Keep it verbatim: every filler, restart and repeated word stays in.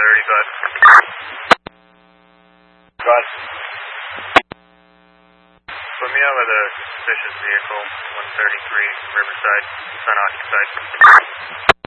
thirty, bud. Bud. Put me out with a suspicious vehicle, one thirty-three, Riverside, it's unoccupied.